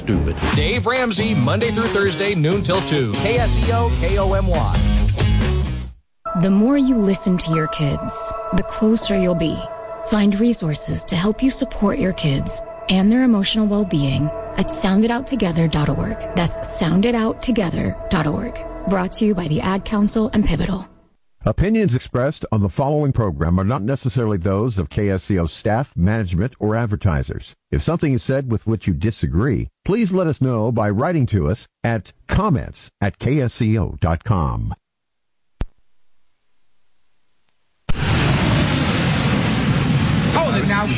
stupid. Dave Ramsey, Monday through Thursday, noon till 2. KSEO, KOMY. The more you listen to your kids, the closer you'll be. Find resources to help you support your kids and their emotional well-being at sounditouttogether.org. That's sounditouttogether.org. Brought to you by the Ad Council and Pivotal. Opinions expressed on the following program are not necessarily those of KSCO staff, management, or advertisers. If something is said with which you disagree, please let us know by writing to us at comments@ksco.com. Hold it now.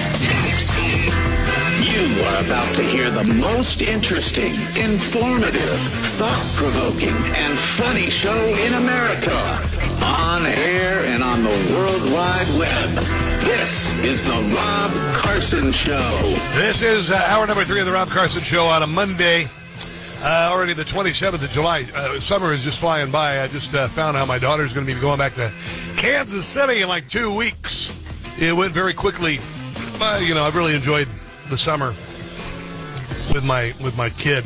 You are about to hear the most interesting, informative, thought-provoking, and funny show in America. On air and on the World Wide Web. This is the Rob Carson Show. This is hour number 3 of the Rob Carson Show on a Monday. Already the 27th of July. Summer is just flying by. I just found out my daughter's going to be going back to Kansas City in like 2 weeks. It went very quickly. I've really enjoyed the summer with my kid,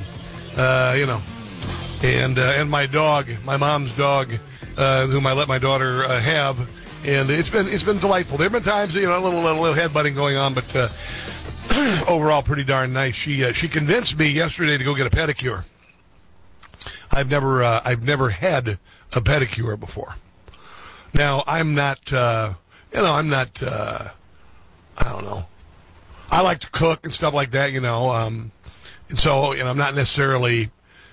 and my dog, my mom's dog, whom I let my daughter have, and it's been delightful. There have been times, a little headbutting going on, but overall pretty darn nice. She convinced me yesterday to go get a pedicure. I've never had a pedicure before. Now I'm not, I don't know. I like to cook and stuff like that, and so, I'm not necessarily,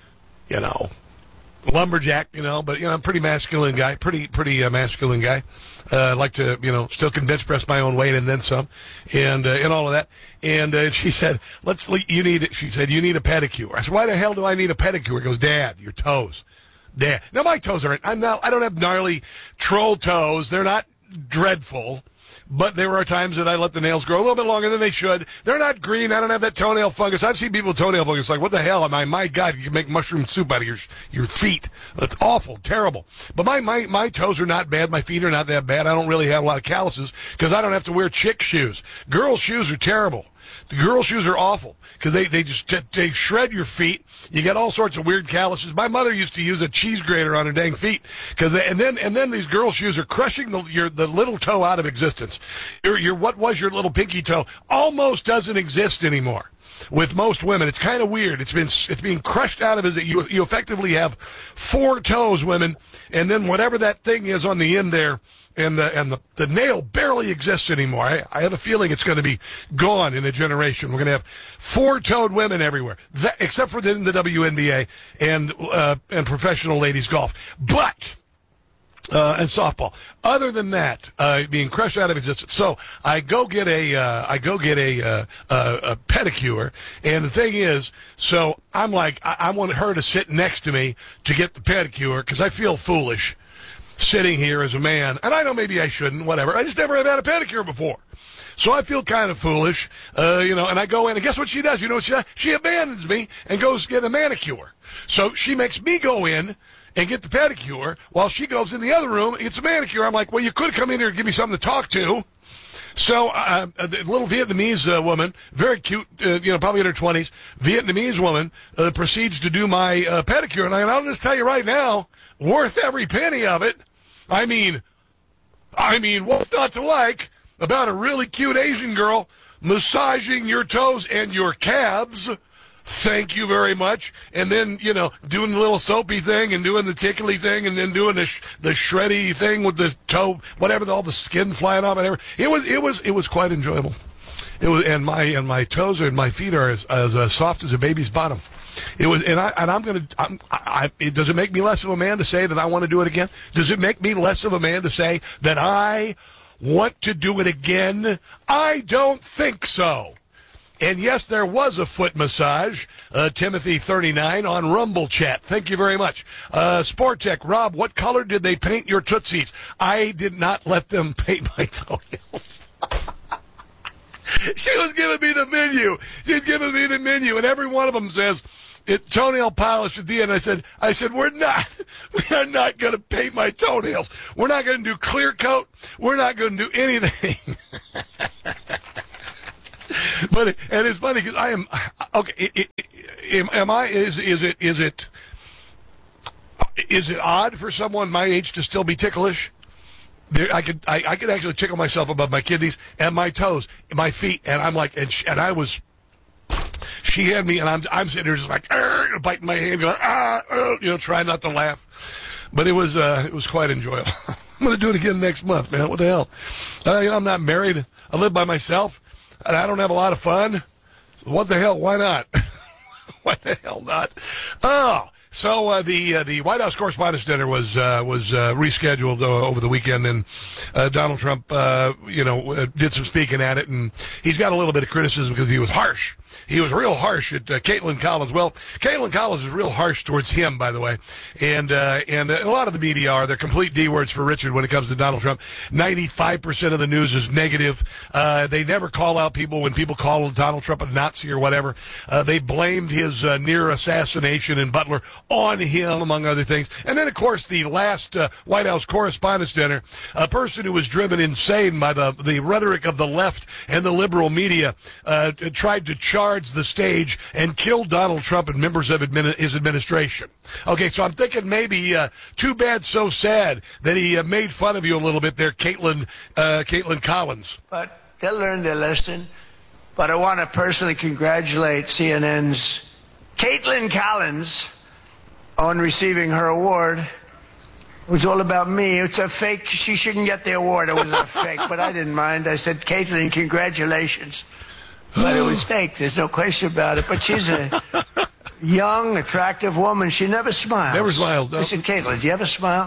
lumberjack, but, I'm a pretty masculine guy, pretty masculine guy. I like to, still can bench press my own weight and then some, and all of that. And she said, you need a pedicure. I said, why the hell do I need a pedicure? He goes, Dad, your toes. Dad. Now, my toes I don't have gnarly troll toes. They're not dreadful. But there are times that I let the nails grow a little bit longer than they should. They're not green. I don't have that toenail fungus. I've seen people with toenail fungus like, what the hell am I? My God, you can make mushroom soup out of your feet. That's awful, terrible. But my toes are not bad. My feet are not that bad. I don't really have a lot of calluses because I don't have to wear chick shoes. Girls' shoes are terrible. The girl shoes are awful because they shred your feet. You get all sorts of weird calluses. My mother used to use a cheese grater on her dang feet and then these girl shoes are crushing the little toe out of existence. Your what was your little pinky toe almost doesn't exist anymore. With most women, it's kind of weird. It's being crushed out of it. You effectively have 4 toes, women, and then whatever that thing is on the end there, and the nail barely exists anymore. I have a feeling it's going to be gone in a generation. We're going to have 4-toed women everywhere, except for in the WNBA and professional ladies golf. But and softball. Other than that, being crushed out of existence. So I go get a pedicure, and the thing is, so I'm like, I want her to sit next to me to get the pedicure because I feel foolish sitting here as a man, and I know maybe I shouldn't, whatever. I just never have had a pedicure before. So I feel kind of foolish, and I go in, and guess what she does? You know what she does? She abandons me and goes get a manicure. So she makes me go in and get the pedicure while she goes in the other room and gets a manicure. I'm like, well, you could have come in here and give me something to talk to. So a little Vietnamese woman, very cute, probably in her 20s, Vietnamese woman, proceeds to do my pedicure. And I'll just tell you right now, worth every penny of it. I mean, what's not to like about a really cute Asian girl massaging your toes and your calves? Thank you very much. And then, doing the little soapy thing and doing the tickly thing and then doing the shreddy thing with the toe, whatever, all the skin flying off and everything. It was quite enjoyable. It was, and my toes and my feet are as soft as a baby's bottom. It was, does it make me less of a man to say that I want to do it again? Does it make me less of a man to say that I want to do it again? I don't think so. And yes, there was a foot massage, Timothy 39 on Rumble Chat. Thank you very much. Sport Tech, Rob, what color did they paint your Tootsies? I did not let them paint my toenails. She was giving me the menu. She's giving me the menu, and every one of them says, toenail polish at the end. I said, we are not going to paint my toenails. We're not going to do clear coat. We're not going to do anything. But and it's funny because I am okay. Is it odd for someone my age to still be ticklish? I could actually tickle myself above my kidneys and my toes, my feet, and I'm like, and I was. She had me, and I'm sitting there just like biting my hand, going trying not to laugh. But it was quite enjoyable. I'm going to do it again next month, man. What the hell? I'm not married. I live by myself, and I don't have a lot of fun. So what the hell? Why not? Why the hell not? Oh. So the White House Correspondents' Dinner was rescheduled over the weekend, and Donald Trump, did some speaking at it, and he's got a little bit of criticism because he was harsh. He was real harsh at Caitlin Collins. Well, Caitlin Collins is real harsh towards him, by the way, and a lot of the media are. They're complete D-words for Richard when it comes to Donald Trump. 95% of the news is negative. They never call out people when people call Donald Trump a Nazi or whatever. They blamed his near assassination in Butler on him, among other things. And then, of course, the last White House Correspondents' Dinner, a person who was driven insane by the rhetoric of the left and the liberal media tried to charge the stage and kill Donald Trump and members of his administration. Okay, so I'm thinking maybe too bad, so sad that he made fun of you a little bit there, Caitlin Collins. But they'll learn their lesson. But I want to personally congratulate CNN's Caitlin Collins on receiving her award. It was all about me. It's a fake. She shouldn't get the award. It was a fake, but I didn't mind. I said, Caitlin, congratulations. But it was fake. There's no question about it. But she's a young, attractive woman. She never smiles. Never smiles, no. Listen, Caitlin, do you ever smile?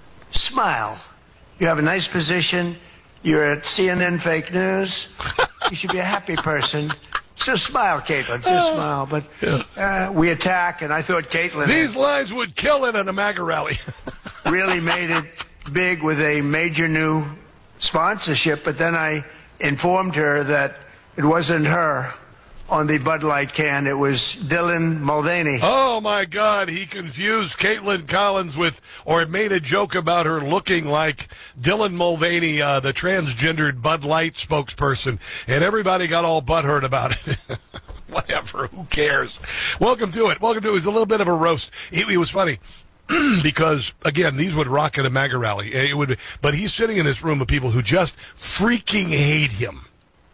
Smile. You have a nice position. You're at CNN Fake News. You should be a happy person. So smile, Caitlin. Just smile. But we attack, and I thought Caitlin... These lines would kill it at a MAGA rally. really made it big with a major new sponsorship, but then I informed her that it wasn't her on the Bud Light can. It was Dylan Mulvaney. Oh, my God. He confused Caitlin Collins with, or made a joke about her looking like Dylan Mulvaney, the transgendered Bud Light spokesperson, and everybody got all butthurt about it. Whatever. Who cares? Welcome to it. Welcome to it. It was a little bit of a roast. It was funny. Because, again, these would rock at a MAGA rally. It would, but he's sitting in this room of people who just freaking hate him.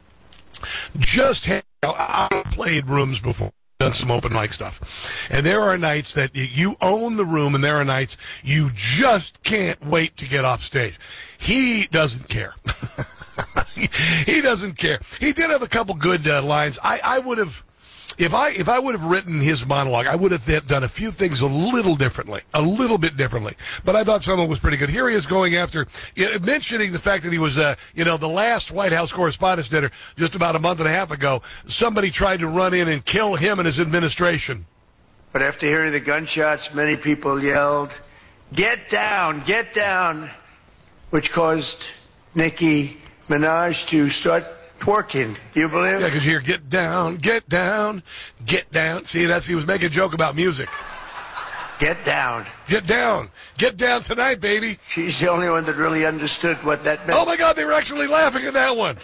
I've played rooms before, done some open mic stuff. And there are nights that you own the room, and there are nights you just can't wait to get off stage. He doesn't care. He doesn't care. He did have a couple good lines. I would have... If I would have written his monologue, I would have done a few things a little bit differently. But I thought some of it was pretty good. Here he is going after, mentioning the fact that he was, the last White House Correspondents' Dinner just about a month and a half ago. Somebody tried to run in and kill him and his administration. But after hearing the gunshots, many people yelled, "Get down, get down," which caused Nicki Minaj to start twerking. Do you believe? Yeah, because you hear, get down, get down, get down. See, he was making a joke about music. Get down. Get down. Get down tonight, baby. She's the only one that really understood what that meant. Oh, my God, they were actually laughing at that one.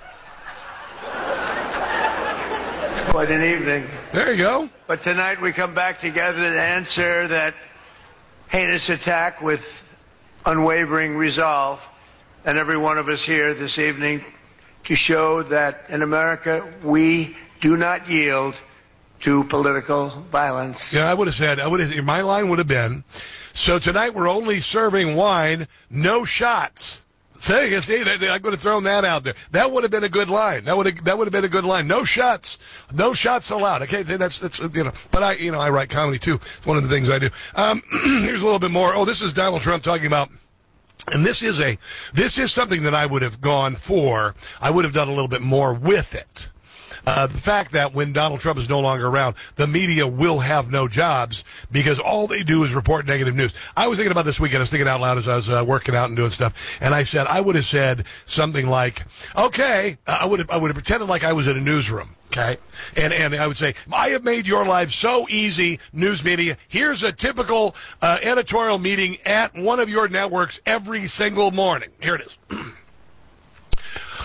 It's quite an evening. There you go. But tonight we come back together to answer that heinous attack with unwavering resolve. And every one of us here this evening to show that in America we do not yield to political violence. Yeah, I would have said, my line would have been, so tonight we're only serving wine, no shots. See, I'm going to throw that out there. That would have been a good line. That would have been a good line. No shots allowed. Okay, that's But I write comedy too. It's one of the things I do. Here's a little bit more. Oh, this is Donald Trump talking about. And this is something that I would have gone for. I would have done a little bit more with it. The fact that when Donald Trump is no longer around, the media will have no jobs because all they do is report negative news. I was thinking about this weekend. I was thinking out loud as I was working out and doing stuff, and I would have said something like, "Okay," I would have pretended like I was in a newsroom. Okay, and I would say, I have made your life so easy, news media. Here's a typical editorial meeting at one of your networks every single morning. Here it is.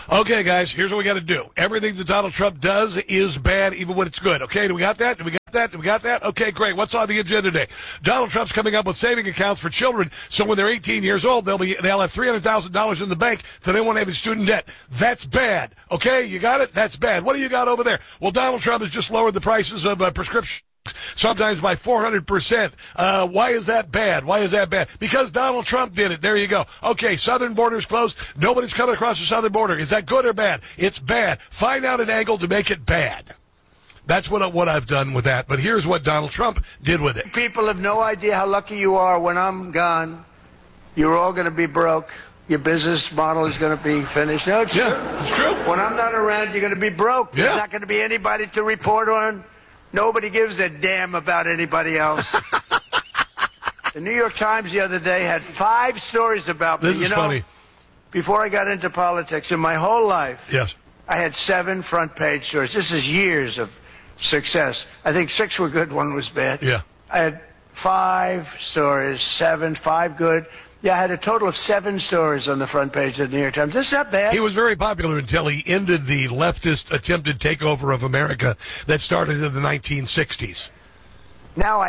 Okay, guys, here's what we got to do. Everything that Donald Trump does is bad, even when it's good. Okay, do we got that? Do we got that? Do we got that? Okay, great. What's on the agenda today? Donald Trump's coming up with saving accounts for children, so when they're 18 years old, they'll have $300,000 in the bank, so they won't have any student debt. That's bad. Okay, you got it? That's bad. What do you got over there? Well, Donald Trump has just lowered the prices of prescriptions, sometimes by 400%. Why is that bad? Why is that bad? Because Donald Trump did it. There you go. Okay, southern border's closed. Nobody's coming across the southern border. Is that good or bad? It's bad. Find out an angle to make it bad. That's what I've done with that. But here's what Donald Trump did with it. People have no idea how lucky you are. When I'm gone, you're all going to be broke. Your business model is going to be finished. No, it's true. It's true. When I'm not around, you're going to be broke. There's not going to be anybody to report on. Nobody gives a damn about anybody else. The New York Times the other day had 5 stories about me. This is funny. Before I got into politics, in my whole life, yes, I had 7 front-page stories. This is years of success. I think 6 were good, 1 was bad. Yeah. I had 5 stories, 7, 5 good. Yeah, I had a total of 7 stories on the front page of the New York Times. That's not bad. He was very popular until he ended the leftist attempted takeover of America that started in the 1960s. Now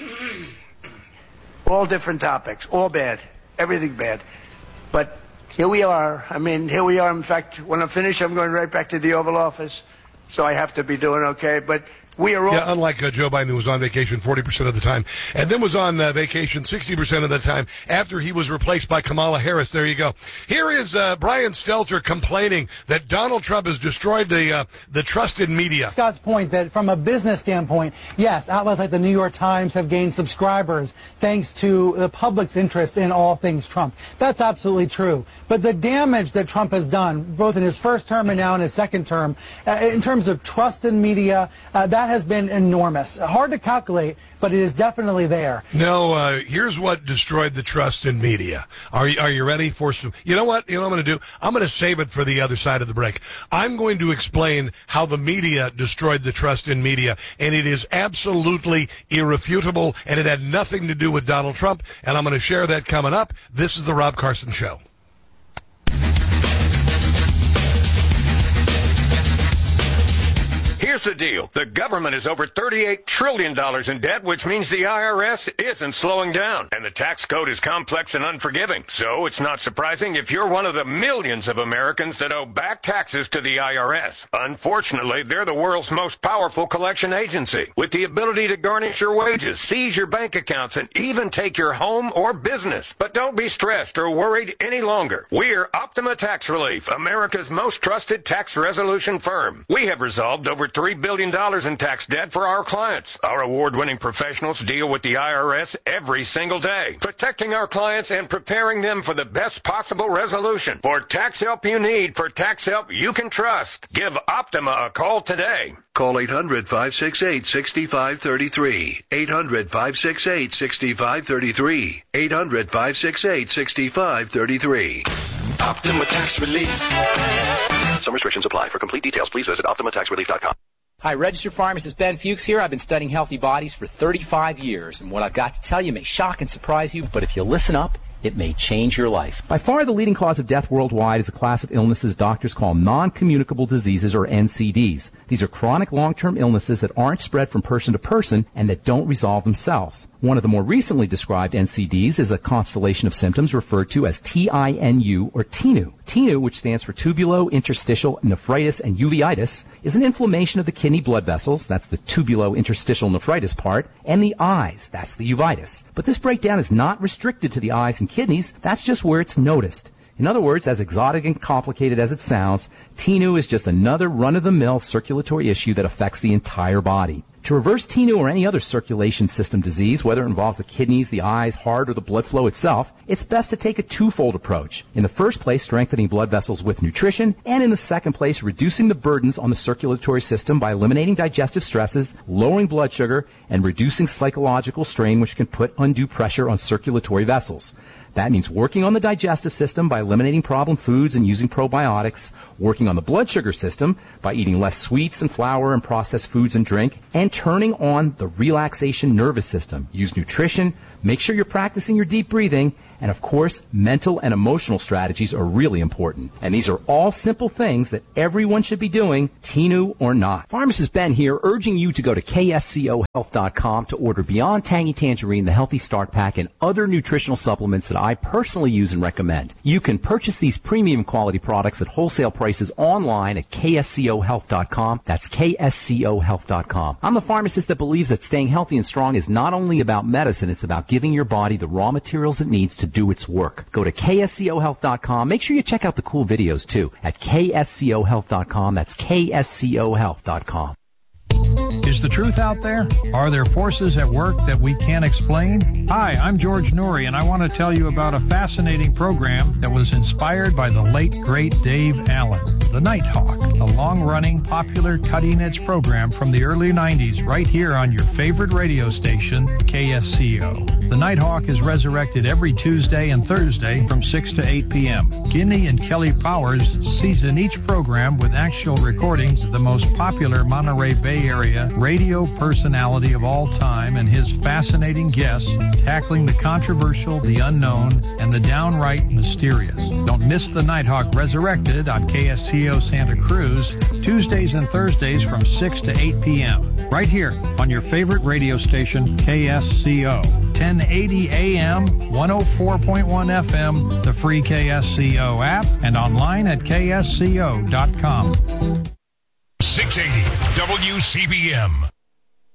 all different topics, all bad, everything bad. But here we are. Here we are. In fact, when I'm finished, I'm going right back to the Oval Office. So I have to be doing okay. But we are all... Yeah, unlike Joe Biden, who was on vacation 40% of the time, and then was on vacation 60% of the time after he was replaced by Kamala Harris. There you go. Here is Brian Stelter complaining that Donald Trump has destroyed the trust in media. Scott's point that from a business standpoint, yes, outlets like the New York Times have gained subscribers thanks to the public's interest in all things Trump. That's absolutely true. But the damage that Trump has done, both in his first term and now in his second term, in terms of trust in media, that has been enormous. Hard to calculate, but it is definitely there. No, here's what destroyed the trust in media. Are you ready for some? You know what? You know what I'm going to do? I'm going to save it for the other side of the break. I'm going to explain how the media destroyed the trust in media, and it is absolutely irrefutable, and it had nothing to do with Donald Trump, and I'm going to share that coming up. This is the Rob Carson Show. Here's the deal. The government is over $38 trillion in debt, which means the IRS isn't slowing down. And the tax code is complex and unforgiving. So it's not surprising if you're one of the millions of Americans that owe back taxes to the IRS. Unfortunately, they're the world's most powerful collection agency, with the ability to garnish your wages, seize your bank accounts, and even take your home or business. But don't be stressed or worried any longer. We're Optima Tax Relief, America's most trusted tax resolution firm. We have resolved over $3 billion in tax debt for our clients. Our award-winning professionals deal with the IRS every single day, protecting our clients and preparing them for the best possible resolution. For tax help you need, for tax help you can trust, give Optima a call today. Call 800-568-6533. 800-568-6533. 800-568-6533. Optima Tax Relief. Some restrictions apply. For complete details, please visit OptimaTaxRelief.com. Hi, registered pharmacist Ben Fuchs here. I've been studying healthy bodies for 35 years, and what I've got to tell you may shock and surprise you, but if you listen up, it may change your life. By far the leading cause of death worldwide is a class of illnesses doctors call non-communicable diseases, or NCDs. These are chronic long-term illnesses that aren't spread from person to person and that don't resolve themselves. One of the more recently described NCDs is a constellation of symptoms referred to as TINU or TINU. TINU, which stands for tubulo-interstitial nephritis and uveitis, is an inflammation of the kidney blood vessels, that's the tubulo-interstitial nephritis part, and the eyes, that's the uveitis. But this breakdown is not restricted to the eyes and kidneys, that's just where it's noticed. In other words, as exotic and complicated as it sounds, TINU is just another run-of-the-mill circulatory issue that affects the entire body. To reverse TINU or any other circulation system disease, whether it involves the kidneys, the eyes, heart, or the blood flow itself, it's best to take a twofold approach. In the first place, strengthening blood vessels with nutrition, and in the second place, reducing the burdens on the circulatory system by eliminating digestive stresses, lowering blood sugar, and reducing psychological strain, which can put undue pressure on circulatory vessels. That means working on the digestive system by eliminating problem foods and using probiotics, working on the blood sugar system by eating less sweets and flour and processed foods and drink, and turning on the relaxation nervous system. Use nutrition, make sure you're practicing your deep breathing, And of course, mental and emotional strategies are really important. And these are all simple things that everyone should be doing, TINU or not. Pharmacist Ben here, urging you to go to kscohealth.com to order Beyond Tangy Tangerine, the Healthy Start Pack, and other nutritional supplements that I personally use and recommend. You can purchase these premium quality products at wholesale prices online at kscohealth.com. That's kscohealth.com. I'm the pharmacist that believes that staying healthy and strong is not only about medicine, it's about giving your body the raw materials it needs to do its work. Go to kscohealth.com. Make sure you check out the cool videos too at kscohealth.com. That's kscohealth.com. Is the truth out there? Are there forces at work that we can't explain? Hi, I'm George Noory, and I want to tell you about a fascinating program that was inspired by the late, great Dave Allen, The Nighthawk, a long-running, popular, cutting-edge program from the early 90s right here on your favorite radio station, KSCO. The Nighthawk is resurrected every Tuesday and Thursday from 6 to 8 p.m. Guinea and Kelly Powers season each program with actual recordings of the most popular Monterey Bay Area radio personality of all time and his fascinating guests tackling the controversial, the unknown, and the downright mysterious. Don't miss The Nighthawk Resurrected on KSCO Santa Cruz, Tuesdays and Thursdays from 6 to 8 p.m. right here on your favorite radio station, KSCO. 1080 AM, 104.1 FM, the free KSCO app, and online at ksco.com. 680 WCBM.